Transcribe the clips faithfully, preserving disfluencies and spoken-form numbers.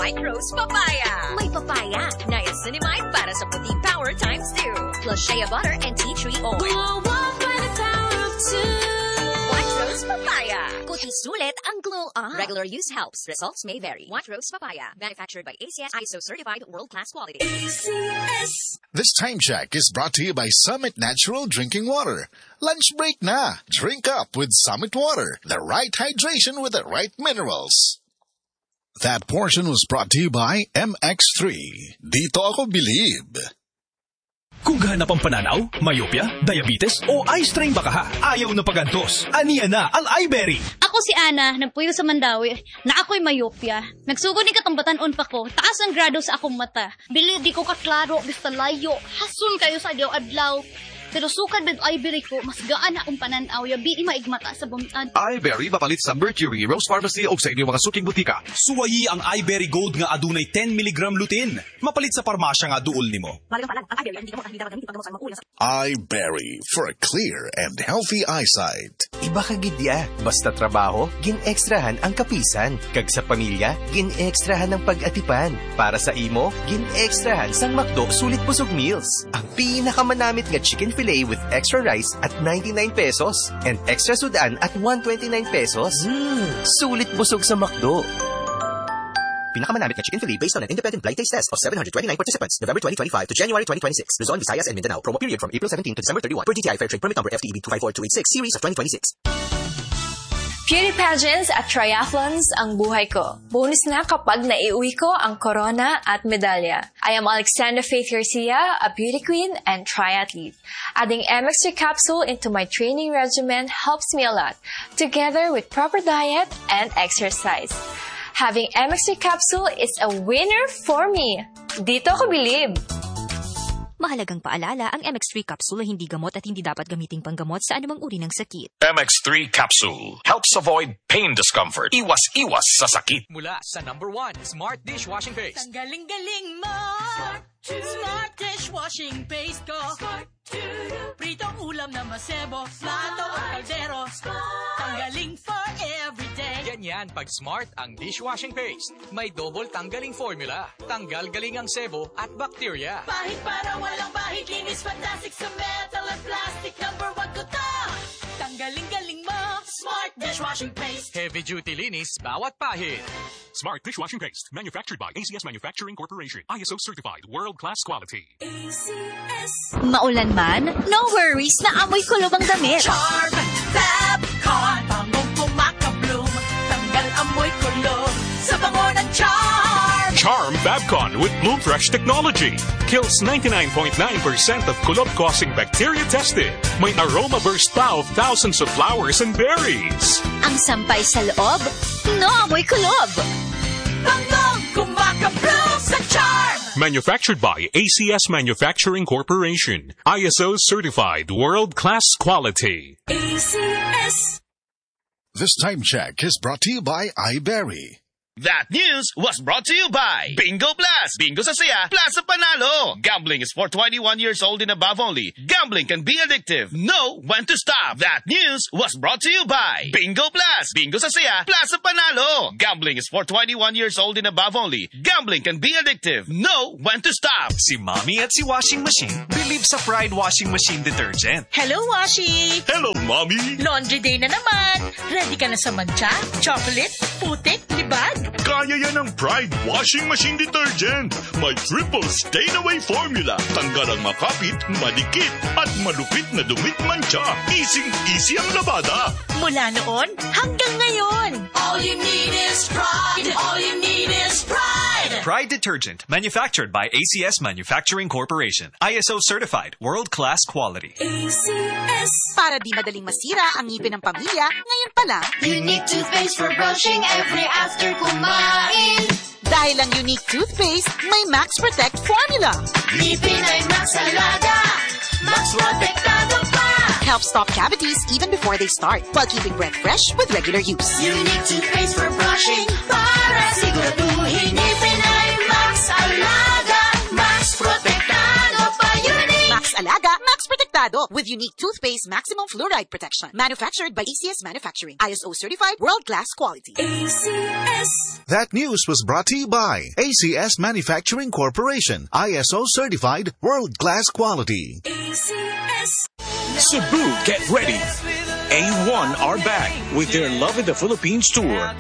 White Rose Papaya. May papaya, niacinamide para sa puting power times two. Plus shea butter and tea tree oil. Glow up by the power of two. White Rose Papaya. Puti sulit ang glow up. Regular use helps. Results may vary. White Rose Papaya. Manufactured by A C S I S O certified world-class quality. A C S. This time check is brought to you by Summit Natural Drinking Water. Lunch break na. Drink up with Summit Water. The right hydration with the right minerals. That portion was brought to you by M X three. Dito ako believe. Kung gahanap ang pananaw, myopia, diabetes, o eye strain baka ha, ayaw na pagantos. Aniya na ang iBerry. Ako si Ana, nagpuyo sa Mandawi, na ako'y myopia. Nagsugod ni katambatan-on pa ko, taas ang grado sa akong mata. Bili di ko kaklaro, basta layo, hasun kayo sa adlaw-adlaw. Pero sukad med iBerry ko, mas gaan na akong pananaw, yabi maigmata sa bumitan. iBerry mapalit sa Mercury, Rose Pharmacy o sa inyong mga suking butika. Suwayi ang iBerry Gold nga adunay ten milligram lutein. Mapalit sa parmasya nga duol nimo. iBerry for a clear and healthy eyesight. Iba ka gidya. Basta trabaho, gin-extrahan ang kapisan. Kag sa pamilya, gin-extrahan ang pag-atipan. Para sa imo, gin-extrahan sang McDo Sulit Busog Meals. Ang pinakamanamit nga chicken filet with extra rice at ninety-nine pesos and extra sudan at one hundred twenty-nine pesos. Mm. Sulit busog sa McDo. Pinakamanamit na chicken fillet based on an independent blind taste test of seven hundred twenty-nine participants, November twenty twenty-five to January twenty twenty-six. Luzon, Visayas, and Mindanao. Promo period from April seventeenth to December thirty-first. Per D T I Fair Trade Permit Number F T E B two five four two eight six, Series of twenty twenty-six. Beauty pageants at triathlons ang buhay ko. Bonus na kapag naiuwi ko ang corona at medalya. I am Alexandra Faith Garcia, a beauty queen and triathlete. Adding M X three capsule into my training regimen helps me a lot, together with proper diet and exercise. Having M X three capsule is a winner for me. Dito ko believe. Mahalagang paalala, ang M X three capsule ay hindi gamot at hindi dapat gamiting panggamot sa anumang uri ng sakit. M X three capsule helps avoid pain discomfort. Iwas-iwas sa sakit. Mula sa number one, Smart Dishwashing Paste. Ang galing-galing mo. Smart, Smart Dishwashing Paste ko. Smart, pritong ulam na masebo. Plato o kaldero. Tanggaling for everyday. Ganyan pag Smart ang dishwashing paste. May double tanggaling formula. Tanggal galing ang sebo at bacteria. Bahit para walang bahit. Linis fantastic sa metal at plastic. Number one ko to. Tanggaling-galing mo. Smart Dishwashing Paste. Heavy duty linis bawat pahit. Smart Dishwashing Paste. Manufactured by A C S Manufacturing Corporation. I S O certified. World-class quality. A C S. Maulan man, no worries na amoy kulob ang damit. Charm Fabcon. Bangong pumakabloom. Tanggal amoy kulob sa bango ng Charm. Charm Fabcon with Bloom Fresh technology. Kills ninety-nine point nine percent of kulob-causing bacteria tested. May aroma burst pa of thousands of flowers and berries. Ang sampay sa loob, no amoy kulob. Bangong kumakabloom sa Charm. Manufactured by A C S Manufacturing Corporation. I S O certified world-class quality. A C S. This time check is brought to you by iBerry. That news was brought to you by Bingo Plus. Bingo sa saya, plus sa panalo. Gambling is for twenty-one years old and above only. Gambling can be addictive. Know when to stop. That news was brought to you by Bingo Plus. Bingo sa saya, plus sa panalo. Gambling is for twenty-one years old and above only. Gambling can be addictive. Know when to stop. Si Mommy at si Washing Machine believe sa Pride Washing Machine Detergent. Hello, Washi! Hello, Mommy! Laundry day na naman. Ready ka na sa mancha, chocolate, putik, libag? Kaya yan ang Pride Washing Machine Detergent. May triple stain-away formula. Tanggal ang makapit, madikit, at malupit na dumit mancha. Easy-easy ang labada. Mula noon hanggang ngayon. All you need is pride. All you need is pride. Pride Detergent, manufactured by A C S Manufacturing Corporation. I S O certified, world-class quality. A C S. Para di madaling masira ang ngipin ng pamilya, ngayon pa lang, Unique toothpaste for brushing every after kumain. Dahil ang Unique toothpaste, may Max Protect formula. Ngipin ay Max Alaga. Max Protektado pa. Helps stop cavities even before they start, while keeping breath fresh with regular use. Unique toothpaste for brushing para siguraduhin ngipin ay Max Alaga. Max Protektado pa. Unique. Max Alaga, Max Protektado with Unique toothpaste maximum fluoride protection. Manufactured by A C S Manufacturing. I S O certified, world-class quality. A C S. That news was brought to you by A C S Manufacturing Corporation, I S O certified, world-class quality. A C S. Cebu, get ready. A one are back with their Love in the Philippines tour.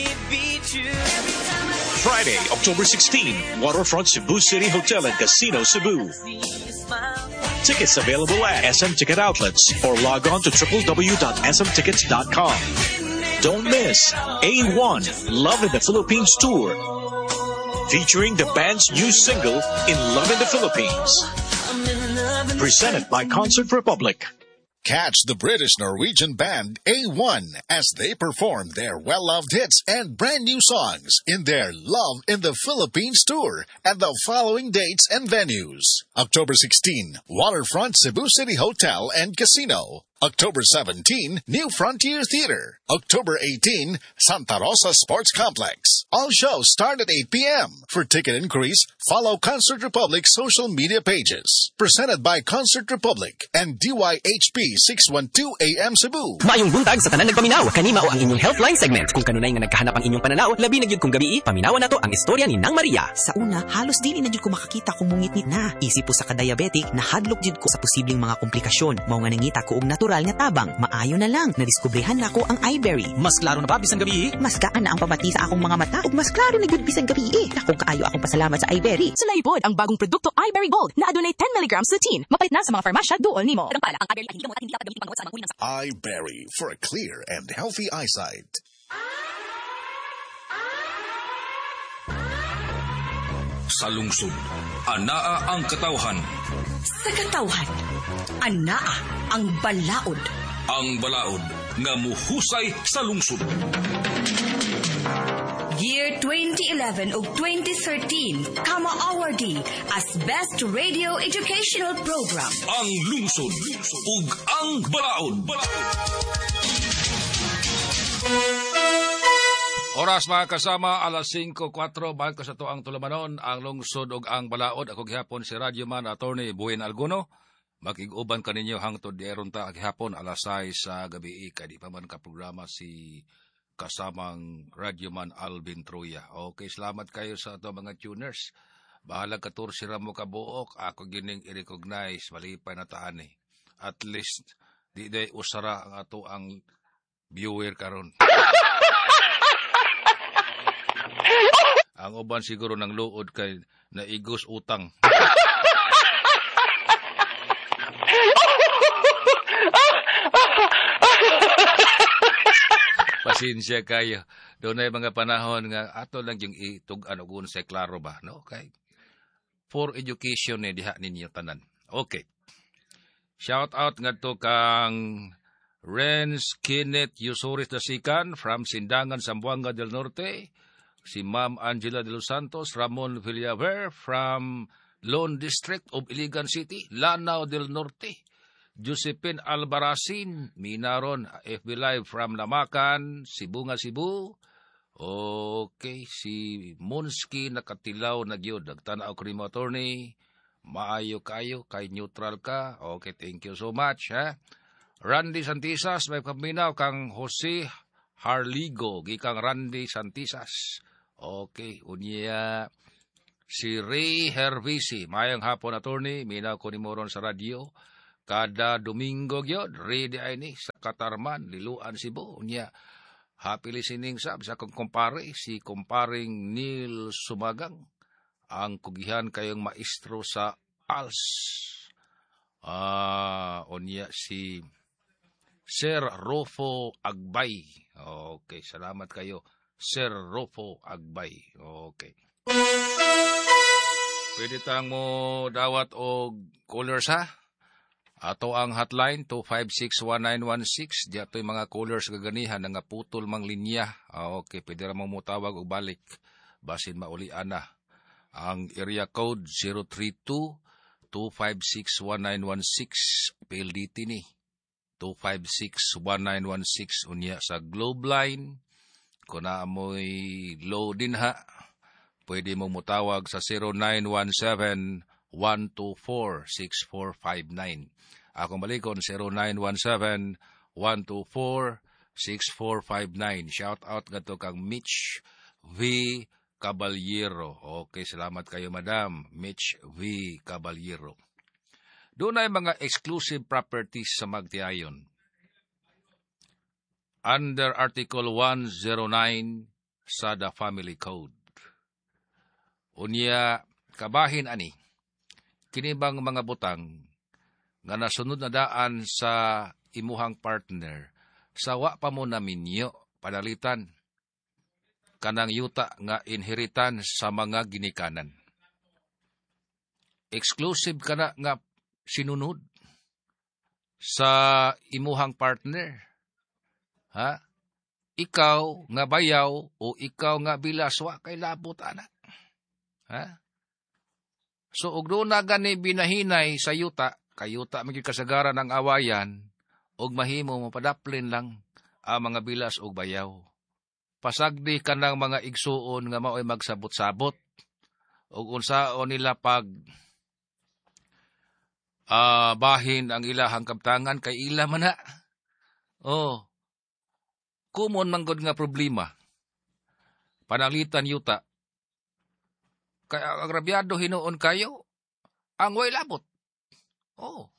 Friday, October sixteenth, Waterfront Cebu City Hotel and Casino, Cebu. Tickets available at S M Ticket Outlets or log on to w w w dot s m tickets dot com. Don't miss A one Love in the Philippines tour, featuring the band's new single, In Love in the Philippines. Presented by Concert Republic. Catch the British-Norwegian band A one as they perform their well-loved hits and brand new songs in their Love in the Philippines tour at the following dates and venues. October sixteenth, Waterfront Cebu City Hotel and Casino. October seventeenth, New Frontier Theater. October eighteenth, Santa Rosa Sports Complex. All shows start at eight p.m. For ticket inquiries, follow Concert Republic's social media pages. Presented by Concert Republic and D Y H P six one two A M Cebu. Mayong buntag sa tanan nagpaminaw, kanima o ang inyong helpline segment. Kung kanunay nga nagkahanap ang inyong pananaw, labi na gyud kung gabi, paminawan nato ang istorya ni Nang Maria. Sa una, halos dili na jud ko makakita kung mungitnit na. Isip po sa ka-diabetic, nahadlok jud ko sa posibleng mga komplikasyon. Mao nga nangita ko og natural nga tabang, maayo na lang. Nadiskubrihan na ko ang iBerry. Mas klaro na ba bisang gabi? Mas gaan na ang pamati sa akong mga mata ug mas klaro na gyud bisang gabi. Nakong kaayo akong pasalamat sa iBerry. Sa laibod ang bagong produkto iBerry Gold na adunay ten milligrams lutein. Mapalit na sa mga farmasya duol nimo. Pala, ang iBerry ay hindi gamot at hindi dapat gamitin panggamot sa mga uri ng iBerry for a clear and healthy eyesight. Sa lungsod, anaa ang katawhan. Sa katawhan, anaa ang balaod. Ang balaod nga muhusay sa lungsod. Year twenty eleven ug twenty thirteen, Kama awardee as Best Radio Educational Program. Ang lungsod ug ang balaod. Oras mga kasama, alas singko kwatro, bahal ko sa to ang tulumanon, ang lungsod ug ang balaod. Ako gihapon si Radyoman Attorney Buen Alguno. Makig-uban kaninyo hangtod di eron ta gihapon alas sais sa gabi. Kaya di pa man ka programa si kasamang Radyoman Alvin Troya. Okay, salamat kayo sa ato mga tuners. Bahala ka tur sira mo kabuok, ako gining i-recognize, malipay na taan eh. At least, di day usara ang ato ang viewer karon. Ang uban siguro ng luod kay naigos utang. Pasensya kayo. Doon ay mga panahon nga ato lang yung itug-an og unsay klaro ba, no? Okay. For education ni diha ninyo tanan. Okay. Shout out ngadto kang Renz Kenneth Yusoris Dasikan from Sindangan, Zamboanga del Norte. Si Ma'am Angela de los Santos, Ramon Villaver from Lone District of Iligan City, Lanao del Norte. Josephine Albaracin, Minaron, F B Live from Namakan, Cebu nga Cebu. Okay, si Monski nakatilaw na gyud, nagtanaw ko rin mo attorney. Maayo kayo, kay neutral ka. Okay, thank you so much. Ha? Randy Santisas, may paminaw kang Jose Harligo, gikang Randy Santisas. Okay, unya si Ray Hervisi, mayang hapon attorney, minaw ko ni Moron sa radyo. Kada Domingo gyud, ready ay ni sa Katarman, Liluan, Cebu. Unya, happy listening sab sa kong kumpare, si kumparing Neil Sumagang, ang kugihan kayong maestro sa A L S. Ah, uh, unya si Sir Rofo Agbay. Okay, salamat kayo. Sir Rofo Agbay. Okay. Pwede tang mo dawat o callers ha? Ato ang hotline two five six one nine one six. Di ato'y mga callers gaganihan nga putol mang linya. Okay, pwede ramang mo tawag o balik. Basin maulian na. Ang area code zero three two two five six one nine one six. P L D T ni. two five six one nine one six. Unya sa Globe Line. Kung na amoy low din ha, pwede mo mutawag sa zero nine one seven one two four six four five nine. Akong balikon, zero nine one seven one two four six four five nine. Shout out gato kang Mitch V. Caballero. Okay, salamat kayo, Madam. Mitch V. Caballero. Doon ay mga exclusive properties sa magtiayon. Under Article one oh nine sa the Family Code. Unya, kabahin ani, kinibang mga butang nga nasunod na daan sa imuhang partner, sawa pa mo na minyo, padalitan, kanang yuta nga inheritan sa mga ginikanan. Exclusive ka na nga sinunod sa imuhang partner. Ha? Ikaw nga bayaw o ikaw nga bilaswa kay labot anak. Ha? So, ug doon na gani binahinay sa yuta, kayuta maging kasagaran ng awayan, og mahimo mapadaplin lang ang mga bilas og bayaw. Pasagdi ka ng mga igsuon nga mao'y magsabot-sabot, og unsaon nila pag uh, bahin ang ilahang kabtangan kay ila man na. Oh, kumon manggod nga problema. Panalitan yuta. Kaya agrabyado hinuon kayo, ang way labot. Oh.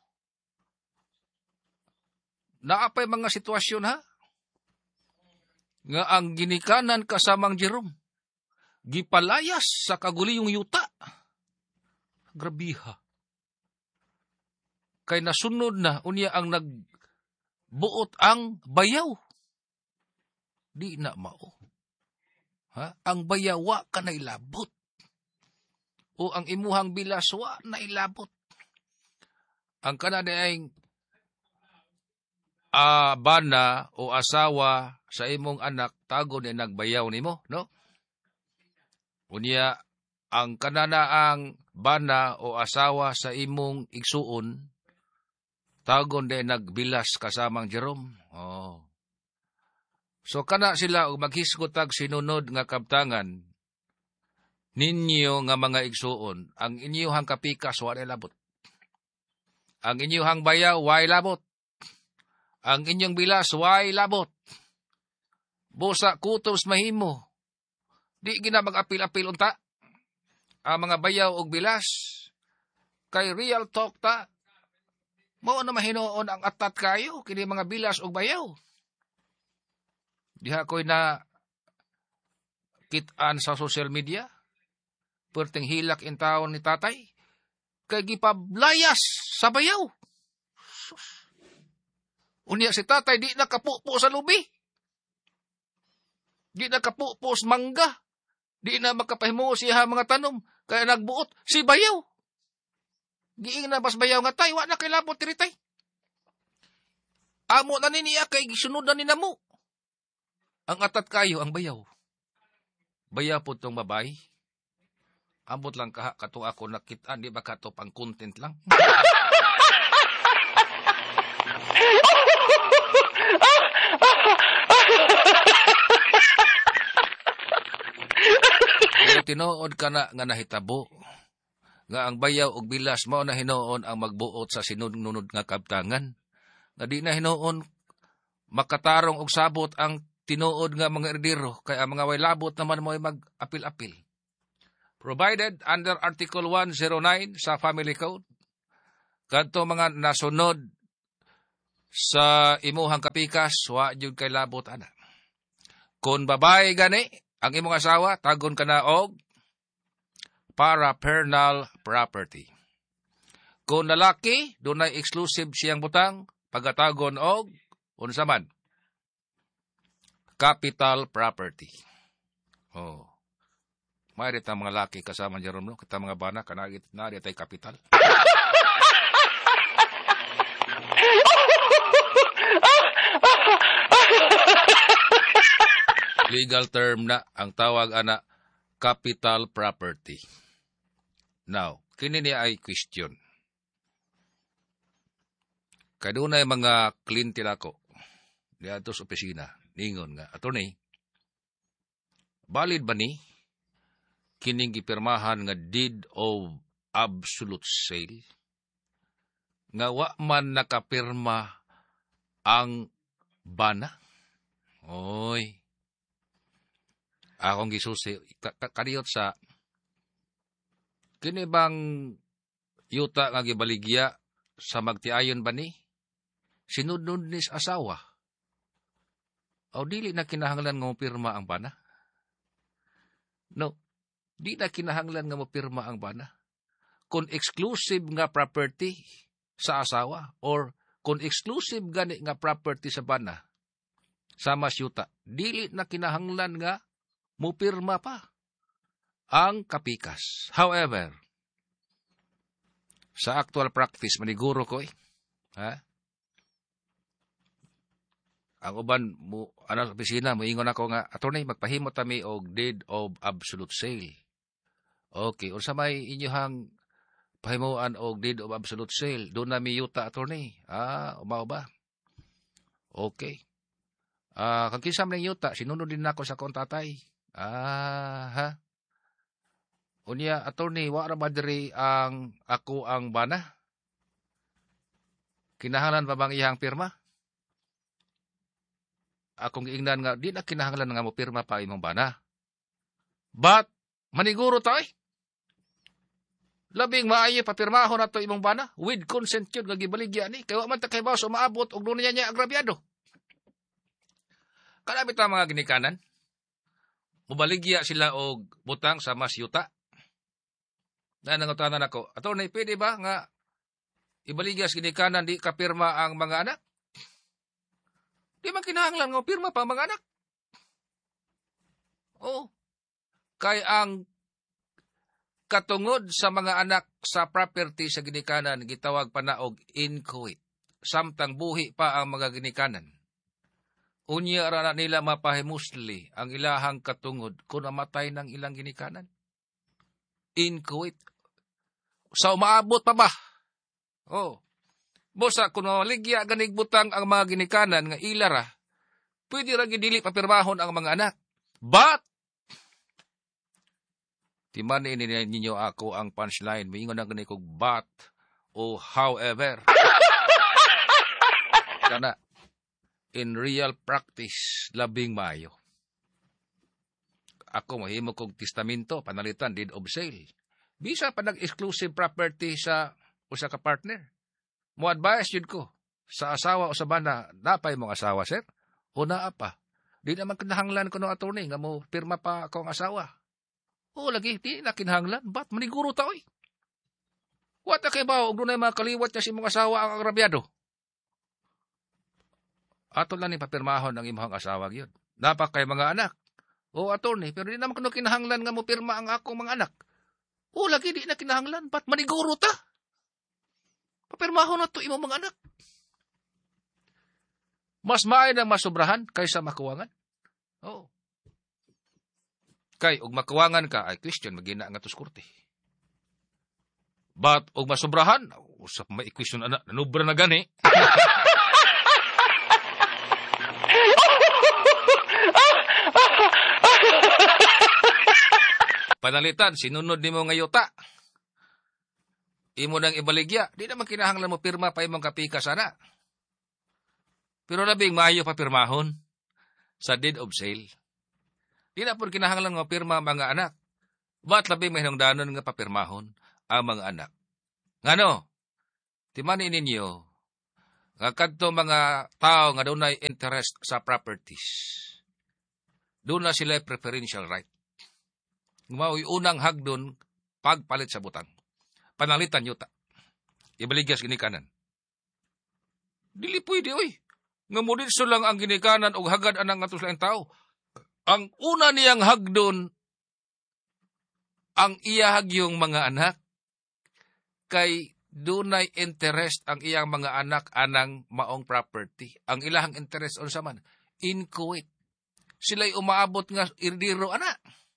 Naapay mga sitwasyon ha? Nga ang ginikanan kasamang Jerome, gipalayas sa kaguliyong yuta. Grabiha. Kay nasunod na, unya ang nagbuot ang bayaw. Di na mao. Ha? Ang bayawa ka na ilabot. O ang imuhang bilaswa na ilabot. Ang kanada ay uh, bana o asawa sa imong anak tago ni nagbayaw nimo, no? Unya, ang kanana ang bana o asawa sa imong igsuon tago ni nagbilas kasamang Jerome. Oh. So kana sila og maghisgotag sinunod nga kabtangan ninyo nga mga igsuon, ang inyuhang kapikas wa labot. Ang inyuhang bayaw wa labot. Ang inyong bilas wa labot. Busa kutos mahimo. Di gina mag-apil-apil unta. Ang mga bayaw og bilas kay real talk ta. Mao na mahinoon ang atat kayo kini mga bilas og bayaw. Diha ko'y na kitaan sa social media. Perting hilak in taon ni tatay, kay gipablayas sa bayaw. Unya si tatay di nakapupo sa lubi. Di nakapupo sa mangga. Di na makapahimo siya mga tanom, kaya nagbuot si bayaw. Giing na bas bayaw nga tay, wa na kay labot tiritay. Amo na niya kay gisunod na ni namo. Ang atat kayo ang bayaw. Bayaw po tong babae. Ambot lang kaha kato ako nakitaan, di ba kato pang content lang? Pero tinuod ka na nga nahitabo, nga ang bayaw og bilas mao na hinuon ang magbuot sa sinunod nga kabtangan. Nga di na hinuon makatarong og sabot ang tinuod nga mga erdero, kaya ang mga way labot naman mo ay mag-apil-apil. Provided under Article one oh nine sa Family Code, kadto mga nasunod sa imuhang kapikas, wa jud kay labot ana. Kung babae gani, ang imong asawa, tagon ka na og para-parental property. Kung lalaki, dunay exclusive siyang butang, pagatagon og unsa man, capital property. Oh. Mayroon tayong mga laki kasama Jerome, no? Kita mga bana, kanagit na rin tayo kapital. Legal term na ang tawag ana capital property. Now, kini niya ay question. Kadunay mga klintil ako diadto sa opisina, ningon nga, attorney, valid ba ni kining gipirmahan nga deed of absolute sale? Nga wa man nakapirma ang bana? Oy. Akong gisusi, ka- ka- kadiyot sa, kini bang yuta nga gibaligya sa magtiayon ba ni? Sinunod ni sa asawa. O dili na kinahanglan nga mo pirma ang bana? No, di na kinahanglan nga mo pirma ang bana. Kung exclusive nga property sa asawa or kung exclusive gani nga property sa bana, sa masyuta, dili na kinahanglan nga mo pirma pa ang kapikas. However, sa actual practice, maniguro ko eh, ha? Ang uban mo ano sa opisina moingon ako nga attorney magpahimo tami og deed of absolute sale. Okay, unsa may inyohang pahimuan og deed of absolute sale? Do na mi yuta attorney. Ah, umao ba? Okay. Ah, kag kinsa man yuta sinunod din nako sa kontatay. Ah, ha. Unya attorney wa ra ba diri ang ako ang bana? Kinahanglan pa bang iyang pirma? Akong giingnan nga, di na kinahanglan nga mo pirma pa imong bana. But, maniguro tayo. Labing maayo papirmahon na to imong bana, with consent yun, gagibaligya ni. Kaya man ta kay bawas umaabot, og doon niya niya agrabyado. Kalabit ang mga ginikanan, mubaligya sila og butang sa masyuta. Na nangutanan ako, attorney, pwede ba nga ibaligya sa ginikanan, di kapirma ang mga anak? Di man kinahanglan nga pirma pa mga anak. Oh. Kay ang katungod sa mga anak sa property sa ginikanan gitawag pa na og inchoate. Samtang buhi pa ang mga ginikanan. Unya ra na nila mapahimusli ang ilahang katungod kung namatay ng ilang ginikanan. Inchoate. Sa umaabot pa ba? Oh. Bosa, kung maligya ganig butang ang mga ginikanan nga ilara, pwede ra gidili papirmahon ang mga anak. But, timan ini ninyo ako ang punchline, maingon na ganig kog but, o however. Kana, in real practice, labing mayo. Ako mahimo kog testamento, panalitan, deed of sale. Bisa pa nag-exclusive property sa usa ka partner. Mo advice yun ko, sa asawa o sa bana, napay mong asawa, sir? O naa pa? Di naman kinahanglan ko ng attorney, nga mo pirma pa ako ang asawa. O lagi, di na kinahanglan, ba't maniguro tao eh? Wata kay ba, huwag doon na mga kaliwat niya si mong asawa ang agrabyado. Ato lang ni papirmahon ang imong asawa yun. Napa kay mga anak. O attorney, pero di naman kano kinahanglan nga mo pirma ang akong mga anak. O lagi, di na kinahanglan, ba't maniguro ta? Papirmahon na to imong mga anak. Mas maayo nang masobrahan kaysa makuwangan. Oo. Kay, og makuwangan ka, ay question, magina nga tos korte. But, og masobrahan, usap may question na, nanubra na gani. Panalitan, sinunod ni mo nga yuta. Imo nang ibaligya, di naman kinahanglan mo pirma pa imong kapika sana. Pero labing maayo pa pirmahon sa deed of sale. Di na po kinahanglan mo pirma mga anak. Ba't labing may hinungdanon nga papirmahon ang mga anak? Ngano? Timani ninyo, nga kadto mga tao nga doon ay interest sa properties. Doon na sila preferential right. Ngumaway unang hagdon pagpalit sa butang. Panalitan yuta. Ibaligya sa ginikanan. Dili pwede, oy. Nga mo din lang ang ginikanan o hagad anang atos lang tao. Ang una niyang hagdon, ang iyahag yung mga anak, kay dunay interest ang iyang mga anak anang maong property. Ang ilahang interest on sa man, inchoate. Sila'y umaabot nga irdiro anak.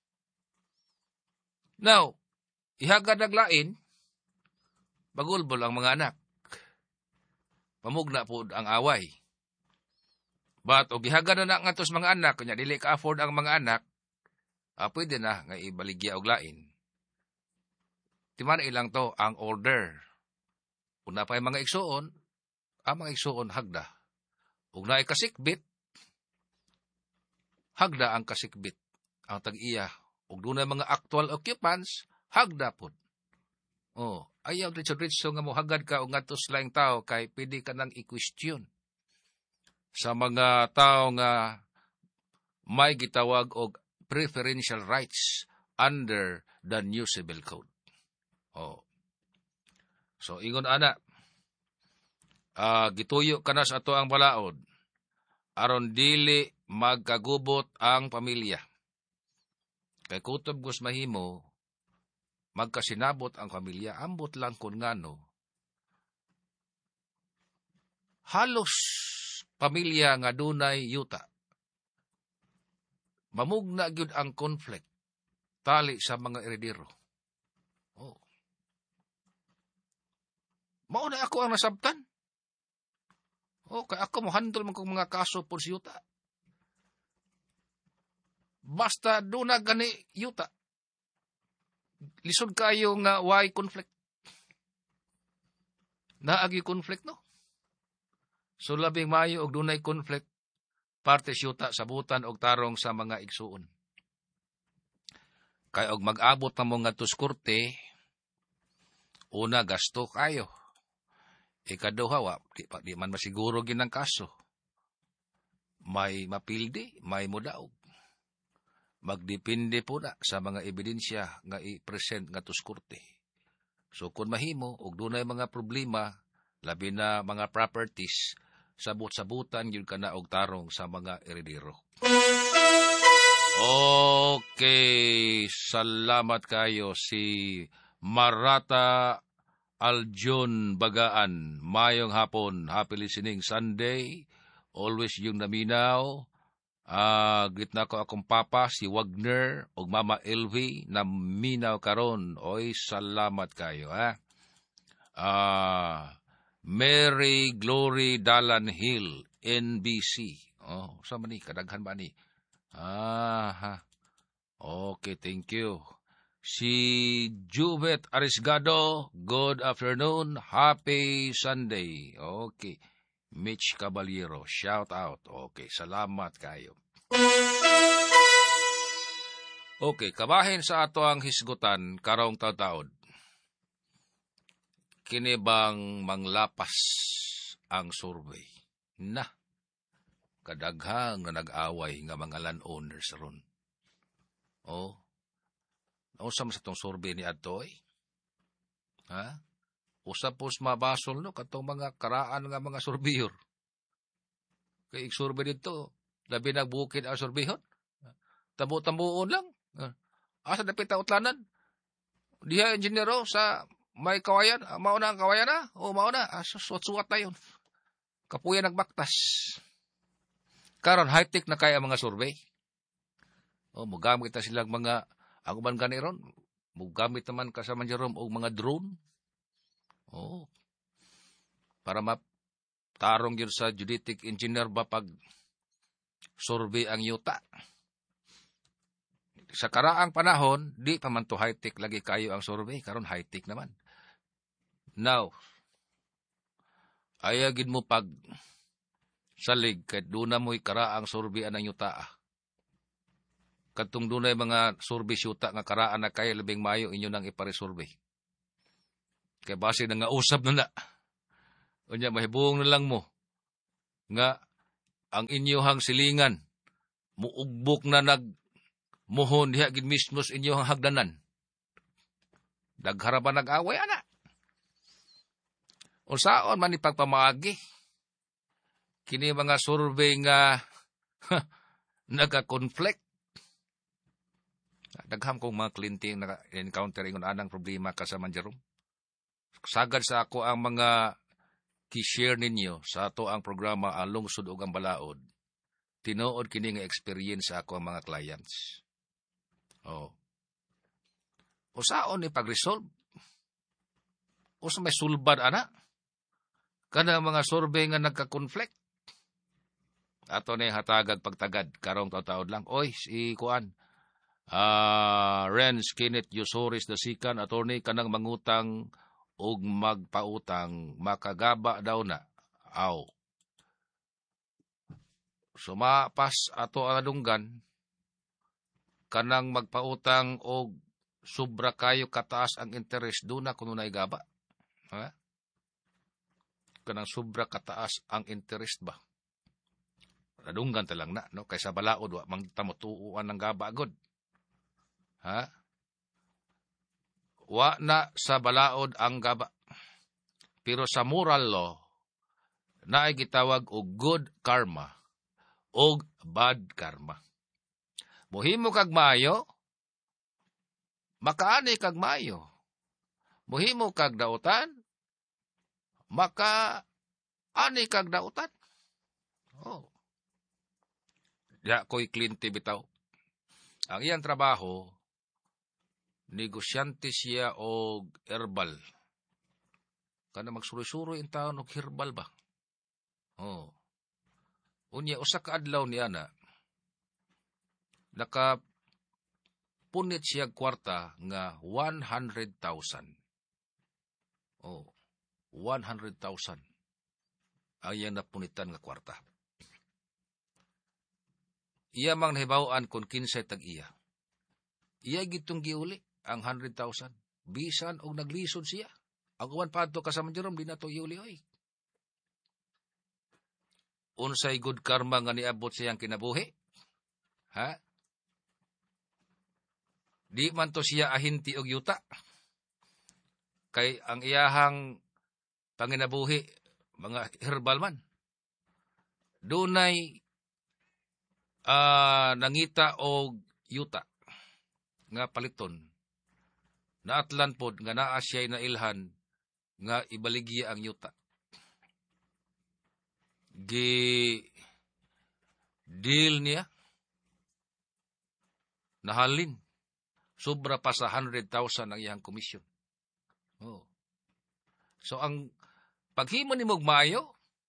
Now, ihagad naglain, bagulbol ang mga anak. Pamugna po ang away. But, o gihaga na na nga tos mga anak, kanya dili ka-afford ang mga anak, ah, pwede na nga ibaligya og lain. Timan ilang to, ang order. Una pa yung mga igsuon, ang mga igsuon hagda. Ug na kasikbit, hagda ang kasikbit. ang tag-iya, ug dunay mga actual occupants, hagda pod. Oh, ayaw diretso-diretso nga mo hagad ka o ngadtos laing tao kay pwede ka nang i-question sa mga tao nga may gitawag og preferential rights under the new civil code. Oh. So ingon ana, uh, gituyo ka na sa ato ang balaod aron dili magkagubot ang pamilya. Kay kutob gus mahimo magkasinabot ang pamilya, ambot lang kun ngano. Halos pamilya nga dunay yuta. Mamugna gyud ang conflict tali sa mga eredero. Oh. Mao na ako ang nasabtan. Oh, kay ako mo handle man kong mga kaso po sa yuta. Basta duna gani yuta. Lisod kayo nga why conflict. Naagi conflict, no? So labing maayo og dunay conflict, parte siyuta sabutan og tarong sa mga igsuon. Kay og mag-abot na mo nga tus korte, una gasto kayo. Ikaduha, wa, di, di man masiguro ginang kaso. May mapildi, may mudaog. Magdepende po na sa mga ebidensya nga i-present nga tus korte. So kung mahimo, og dunay mga problema, labi na mga properties, sabot-sabutan yun ka na og tarong sa mga eredero. Okay, salamat kayo si Marata Aljon Bagaan. Mayong hapon, happy listening Sunday, always yung naminaw. Ah, uh, gitna ko akong papa si Wagner og mama Elvie na minaw karon. Oy, salamat kayo ha. Ah, uh, Mary Glory Dalan Hill, N B C. Oh, sa man ni kadaghan ba ni? Ah, ha. Okay, thank you. Si Juvet Arisgado, good afternoon, happy Sunday. Okay. Mitch Caballero, shout out. Okay, salamat kayo. Okay, kabahin sa ato ang hisgutan karong taud-taud. Kini bang manglapas ang survey? Na, kadaghang nga nag-away nga mga landowners ron. Oh, nausam sa itong survey ni Adoy? Ha? Usap po mabasol no katong mga karaan nga mga surveyor. Kay survey dito, labi nagbukid ang surbehon. Tabo-tambuon lang. Asa dapat tautlanan? Diha engineero sa may kawayan, mao na ang kawayan na, o mao na, suwat-suwat na yun. Kapuya nagbaktas. Karon high-tech na kaya mga survey. O, mugamit na silang mga, ang uban ganiron, mugamit naman kasama Jerome o mga drone. Oh. Para matarong yun sa geodetic engineer ba pag survey ang yuta. Sa karaang panahon, di pa man to high-tech lagi kayo ang survey. Karon high-tech naman. Now, ayagin mo pag salig kahit doon na mo'y karaang survey ang yuta. Katong doon na mga survey yuta nga karaan na kaya labing mayo inyo nang ipare-survey. Kaya base na nga usap na na. O niya, mahibong na lang mo. Nga, ang inyohang silingan, muugbok na nagmuhon diha gid mismos inyohang hagdanan. Daghara ba nag-away, ana? O saon man ipagpamaagi? Kini mga survey nga nagka-conflict. Dagham kong mga kliyente na encounter ingon anang problema kasama Jerome. Sagad sa ako ang mga ki-share ninyo sa ato ang programa ang lungsod ug ang balaod. Tinuod kini nga experience sa ako ang mga clients. Oh. O saon ni pag-resolve? O sa may sulbad ana? Kana mga survey nga nagka-conflict. Ato na hatagag pagtagad karong taud-taud lang. Oy, si kuan. Ah, uh, Renz Kenneth Yosoris the Sikan attorney kanang mangutang og magpautang makagaba daw na. Aw. Sumapas ato ang adunggan kanang magpautang o sobra kayo kataas ang interest doon na kuno na igaba. Ha? Kanang sobra kataas ang interest ba? Nadunggan talang na, no? Kaysa balaod, wa mang tamutuuan ng gaba agad. Ha? Wa na sa balaod ang gaba. Pero sa moral law, na ay gitawag og good karma o bad karma. Muhimo kag maayo, makaani kag maayo. Muhimo kag dautan, maka ani kag dautan. Oh. Ya ko'y klinte bitaw. Ang iyang trabaho, negosyante siya og herbal. Kana magsuroy-suroy ang taon og herbal ba? Oh. Unya, usa ka adlaw niya na, naka punit siya kwarta nga one hundred thousand. Oh, one hundred thousand. Ang iyang napunitan nga kwarta. Iya mang nahibawaan kung kinsay tag-iya. Iya gitong giuli ang one hundred thousand. Bisan og naglisod siya. Ang uwan pa ito kasama Jerome, di na ito iuli oy. Unsay good karma nga niabot siyang kinabuhi? Ha? Di man to siya ahinti og yuta. Kay ang iyahang panginabuhi, mga herbal man. Dunay Uh, nangita og yuta nga paliton na atlan pod nga naa siya na ilhan nga ibaligya ang yuta. Gi deal niya nahalin sobra pa sa one hundred thousand ang iyang komisyon. Oh. So ang paghimo ni mog maayo,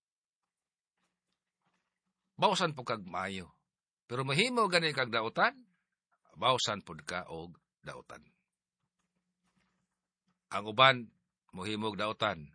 bawsan po kag maayo. Pero mahimo gani kag dautan, bawsan pud ka og dautan. Ang uban mohimo og dautan.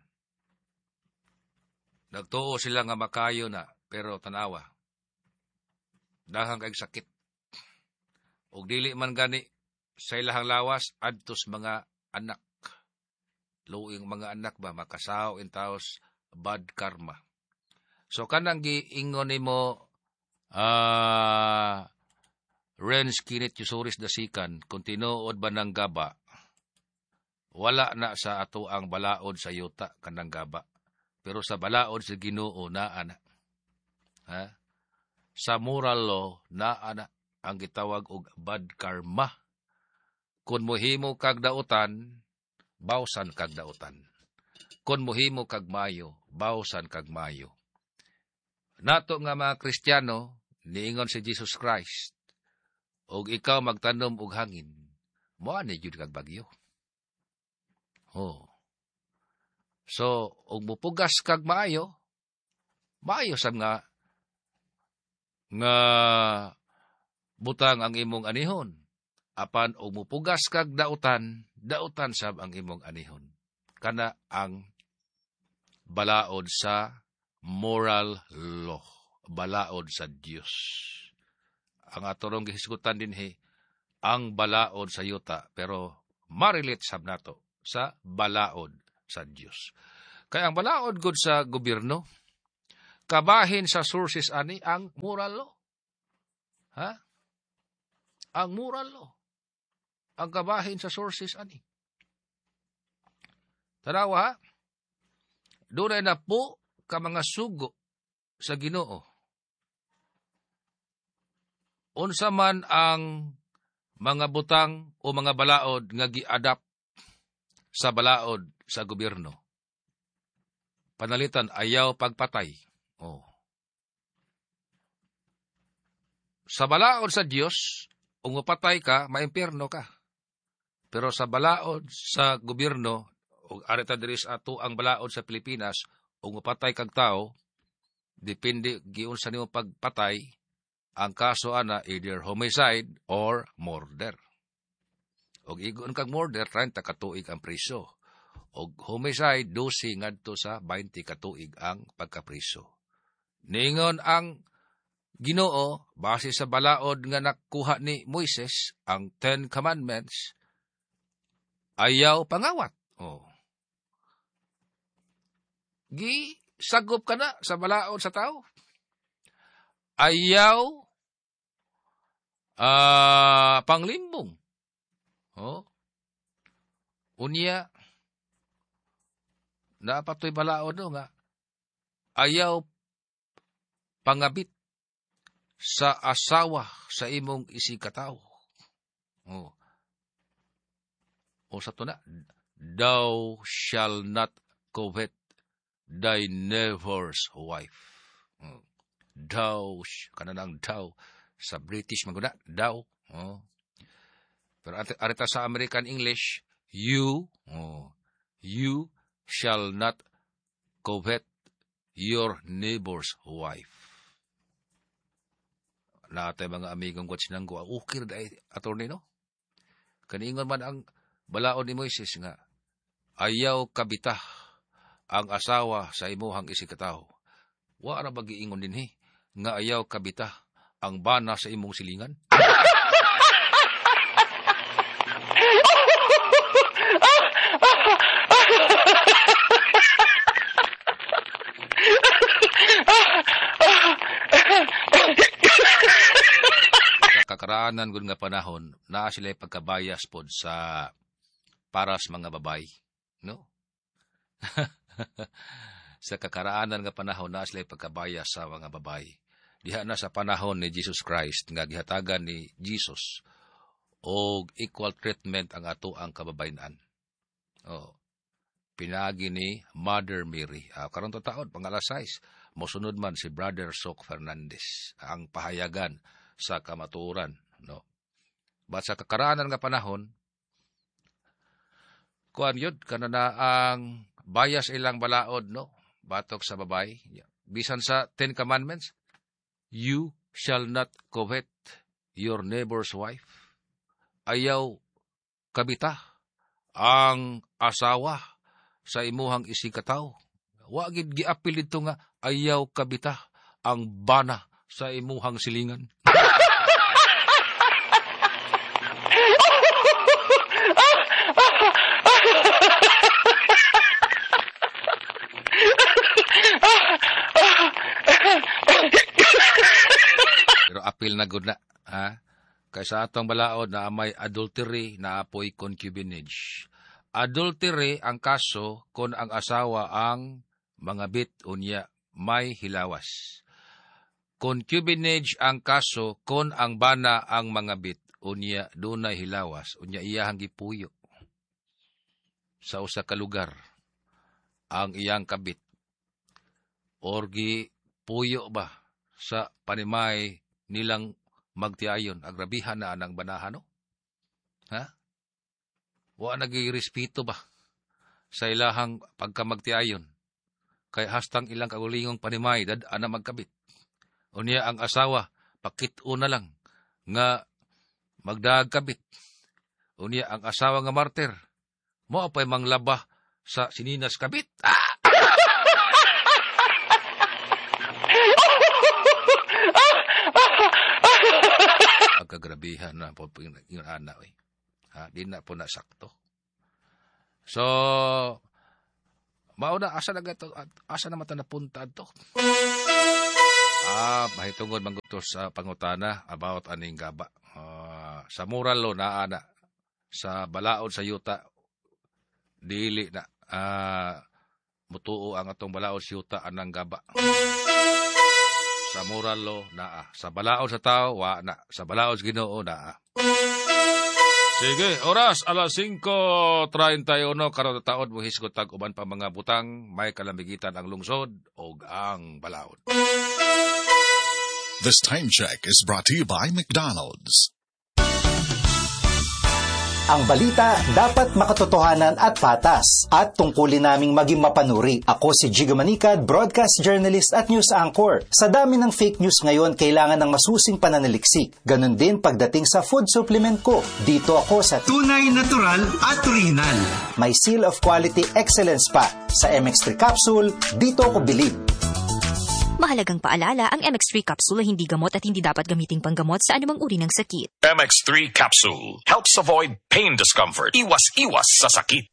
Nagtuo sila nga makayo na, pero tanawa. Dahang kay sakit. Og dili man gani sa ilahang lawas adtos mga anak. Luing mga anak ba makasaw in taos bad karma. So kanang giingon nimo Ah, uh, Renz kinit yusuris dasikan, kung tinuod ba ng gaba, wala na sa ato ang balaod sa yuta kanang gaba. Pero sa balaod sa Ginoo na ana. Ha? Sa moral law na ana ang gitawag og bad karma. Kung mohimo kag dautan, bawsan kag dautan. Kung mohimo kag mayo, bawsan kag mayo. Nato nga mga Kristiyano, niingon si Jesus Christ, og ikaw magtanom og hangin, moani jud kag bagyo. Oh. So, og mupugas kag maayo, maayo sab nga nga butang ang imong anihon. Apan og mupugas kag dautan, dautan sab ang imong anihon. Kana ang balaod sa moral law. Balaod sa Dios. Ang atorong gihisgutan dinhi ang balaod sa yuta, pero marilit sab nato sa balaod sa Dios. Kaya ang balaod gud sa gobyerno, kabahin sa sources ani ang moral law. Ha? Ang moral law. Ang kabahin sa sources ani. Tanawa ha? Doon ay na po ka mga sugo sa Ginoo. Unsa man ang mga butang o mga balaod nga gi-adapt sa balaod sa gobyerno. Panalitan, ayaw pagpatay. Oh. Sa balaod sa Dios, kung mapatay ka, maimpyerno ka. Pero sa balaod sa gobyerno, o arita diri sa ato ang balaod sa Pilipinas, kung mapatay kag tao, depende giunsa nimo pagpatay, ang kaso ana either homicide or murder. Og igon kag murder, thirty ka tuig ang priso. Og homicide, twelve ngadto sa twenty ka tuig ang pagkapriso. Ningon ang Ginoo, base sa balaod nga nakuha ni Moises, ang Ten Commandments, ayaw pangawat. Oh. Gi, sagop ka na sa balaod sa tao. Ayaw uh, panglimbong. Oh. Unya, napatoy balaod no nga, ayaw pangabit sa asawa sa imong isikataw. Oh. O sa to na, thou shall not covet thy neighbor's wife. Oh. Thou, kananang thou, sa British maguna, thou. Oh. Pero arita sa American English, you, oh, you shall not covet your neighbor's wife. Natay mga amigong watch nang go, okay na ay attorney, no? Kaniingon man ang balaod ni Moises nga, ayaw kabita ang asawa sa imuhang isikataw. Wa ra bagiingon dinhi nga ayaw kabita ang bana sa imong silingan. Kakaraanan gud nga panahon naa sila pagkabayas pod sa para sa mga babay, no? Sa kakaraanan nga panahon naa sila pagkabayas sa mga babay. Diha na sa panahon ni Jesus Christ nga gihatagan ni Jesus og equal treatment ang ato ang kababayan. Oh. Pinagi ni Mother Mary. Uh, karon to taon pangalasais mosunod man si Brother Sok Fernandez ang pahayagan sa kamatuoran, no. But sa kakaraanan nga panahon, kuan yun, kanana ang bias ilang balaod, no, batok sa babay. Bisan sa Ten Commandments, you shall not covet your neighbor's wife. Ayaw kabita ang asawa sa imuhang isikataw. Wa gid giapil dito nga ayaw kabita ang bana sa imuhang silingan. Pero apil na gud na, ha? Kaysa atong balaod na may adultery na apoy concubinage. Adultery ang kaso kung ang asawa ang mangabit unya may hilawas. Concubinage ang kaso kung ang bana ang mangabit unya dunay hilawas, unya iyahang gipuyo sa usa ka lugar ang iyang kabit or gipuyo ba sa panimay nilang magtiayon. Agrabihan na anang banahan, no? Ha? Wa nagirespeto ba sa ilahang pagkamagtiayon kay hastang ilang kagulingong panimay dad ana magkabit. Unya ang asawa pakit-o na lang nga magdagkabit. Unya ang asawa nga martir mo apay manglaba sa sininas kabit. Ah! Pagkagrabihan na po yung anak. Eh. Ha, di na po nasakto. So, mauna, asa na gato, asa na mata napunta ito? Ah, mahitungod manggutos sa pangutana about aning gaba. Uh, sa moral lo na ana, sa balaod sa yuta, dili na, uh, mutuo ang atong balaod sa yuta anang gaba. Sa moral lo, naa. Sa balaod sa tao, wa na. Sa balaod sa Ginoo, naa. Sige, oras, alas singko treinta y uno, karon taon mo hisgot tag uban pa mga butang, may kalamigitan ang lungsod o ang balaod. This time check is brought to you by McDonald's. Ang balita dapat makatotohanan at patas at tungkulin naming maging mapanuri. Ako si Jigo Manicad, broadcast journalist at news anchor. Sa dami ng fake news ngayon, kailangan ng masusing pananaliksik. Ganon din pagdating sa food supplement ko. Dito ako sa tunay, natural at original. May seal of quality excellence pa. Sa M X three capsule, dito ako bilib. Mahalagang paalala, ang M X three capsule ay hindi gamot at hindi dapat gamiting panggamot sa anumang uri ng sakit. M X three Capsule helps avoid pain discomfort. Iwas-iwas sa sakit.